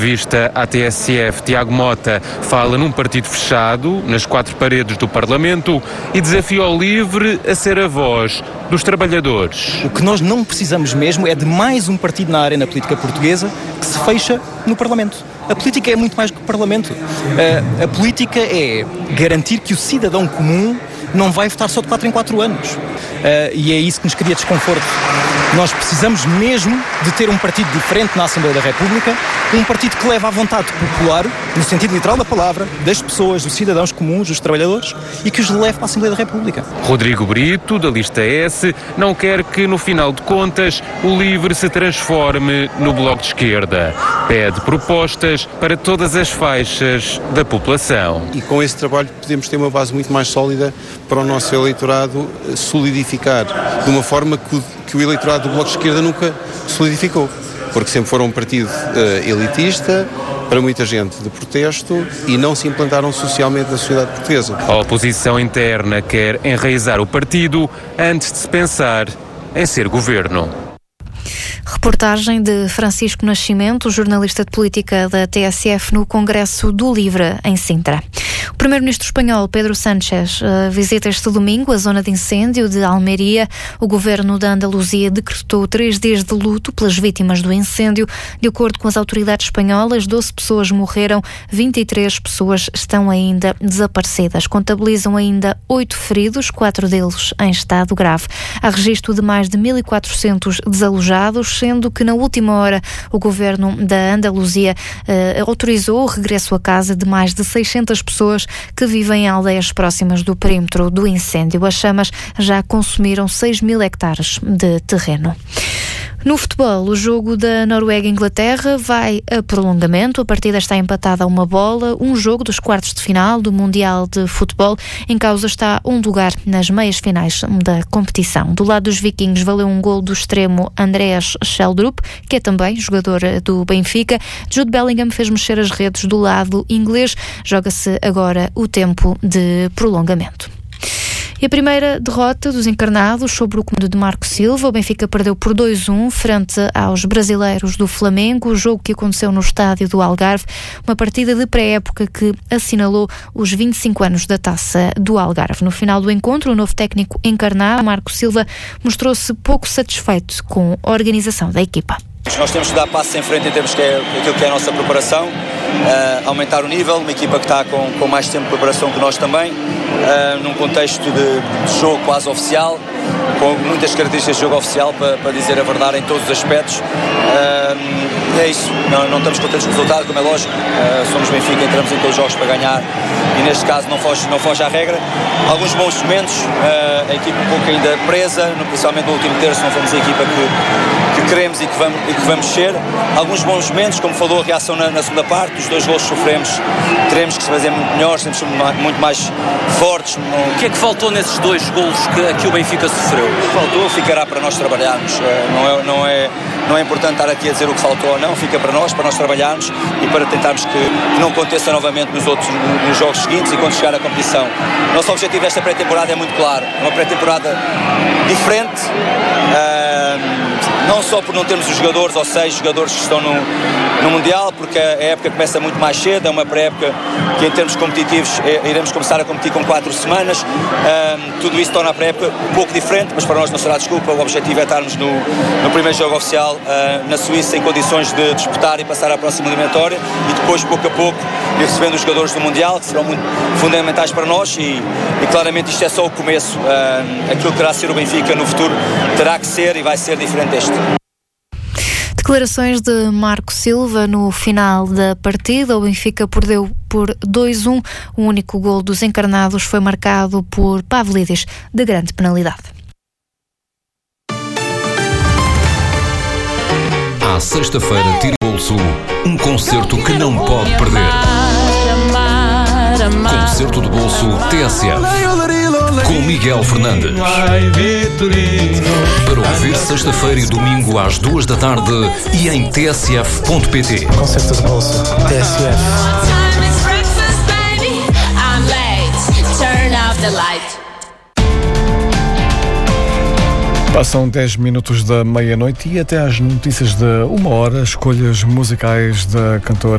Vista à TSF, Tiago Mota fala num partido fechado, nas quatro paredes do Parlamento, e desafia o LIVRE a ser a voz dos trabalhadores. O que nós não precisamos mesmo é de mais um partido na arena política portuguesa que se fecha no Parlamento. A política é muito mais do que o Parlamento. A política é garantir que o cidadão comum não vai votar só de 4 em 4 anos. E é isso que nos cria desconforto. Nós precisamos mesmo de ter um partido diferente na Assembleia da República, um partido que leva à vontade popular, no sentido literal da palavra, das pessoas, dos cidadãos comuns, dos trabalhadores, e que os leve para a Assembleia da República. Rodrigo Brito, da lista S, não quer que, no final de contas, o LIVRE se transforme no Bloco de Esquerda. Pede propostas para todas as faixas da população. E com esse trabalho podemos ter uma base muito mais sólida para o nosso eleitorado solidificar, de uma forma que o eleitorado do Bloco de Esquerda nunca solidificou, porque sempre foram um partido elitista, para muita gente de protesto, e não se implantaram socialmente na sociedade portuguesa. A oposição interna quer enraizar o partido antes de se pensar em ser governo. Reportagem de Francisco Nascimento, jornalista de política da TSF no Congresso do LIVRE, em Sintra. O primeiro-ministro espanhol, Pedro Sánchez, visita este domingo a zona de incêndio de Almeria. O governo da Andaluzia decretou 3 dias de luto pelas vítimas do incêndio. De acordo com as autoridades espanholas, 12 pessoas morreram, 23 pessoas estão ainda desaparecidas. Contabilizam ainda 8 feridos, 4 deles em estado grave. Há registro de mais de 1.400 desalojados, sendo que na última hora o governo da Andaluzia autorizou o regresso a casa de mais de 600 pessoas que vivem em aldeias próximas do perímetro do incêndio. As chamas já consumiram 6.000 hectares de terreno. No futebol, o jogo da Noruega-Inglaterra vai a prolongamento. A partida está empatada a 1 bola. Um jogo dos quartos de final do Mundial de Futebol. Em causa está um lugar nas meias finais da competição. Do lado dos vikings, valeu um gol do extremo Andreas Schjelderup, que é também jogador do Benfica. Jude Bellingham fez mexer as redes do lado inglês. Joga-se agora o tempo de prolongamento. E a primeira derrota dos encarnados sobre o comando de Marco Silva. O Benfica perdeu por 2-1 frente aos brasileiros do Flamengo, o jogo que aconteceu no estádio do Algarve, uma partida de pré-época que assinalou os 25 anos da Taça do Algarve. No final do encontro, o novo técnico encarnado, Marco Silva, mostrou-se pouco satisfeito com a organização da equipa. Nós temos que dar passos em frente em termos daquilo que é a nossa preparação, aumentar o nível, uma equipa que está com mais tempo de preparação que nós também, num contexto de jogo quase oficial, com muitas características de jogo oficial, para dizer a verdade em todos os aspectos. É isso, não estamos contentes com o resultado, como é lógico, somos Benfica, entramos em todos os jogos para ganhar e neste caso não foge à regra. Alguns bons momentos, a equipa um pouco ainda presa, principalmente no último terço, não fomos a equipa que queremos e que vamos ser. Alguns bons momentos, como falou, a reação na segunda parte, os 2 golos que sofremos, teremos que se fazer muito melhores, temos que ser muito mais fortes. O que é que faltou nesses 2 golos que o Benfica sofreu? Faltou, ficará para nós trabalharmos. Não é importante estar aqui a dizer o que faltou ou não, fica para nós trabalharmos e para tentarmos que não aconteça novamente nos jogos seguintes e quando chegar à competição. O nosso objetivo desta pré-temporada é muito claro, é uma pré-temporada diferente, não só por não termos os jogadores ou 6 jogadores que estão no Mundial, porque a época começa muito mais cedo, é uma pré-época que em termos competitivos iremos começar a competir com 4 semanas, tudo isso torna a pré-época um pouco diferente, mas para nós não será desculpa, o objetivo é estarmos no primeiro jogo oficial na Suíça em condições de disputar e passar à próxima eliminatória e depois pouco a pouco ir recebendo os jogadores do Mundial, que serão muito fundamentais para nós e claramente isto é só o começo, aquilo que terá a ser o Benfica no futuro terá que ser e vai ser diferente deste. Declarações de Marco Silva no final da partida. O Benfica perdeu por 2-1. O único gol dos encarnados foi marcado por Pavlidis, de grande penalidade. À sexta-feira, tire o bolso um concerto que não pode perder. Concerto de bolso TSF com Miguel Fernandes. Para ouvir sexta-feira e domingo às 2 da tarde e em tsf.pt. Concerto de bolso TSF. Passam 10 minutos da meia-noite e até às notícias de 1 hora, escolhas musicais da cantora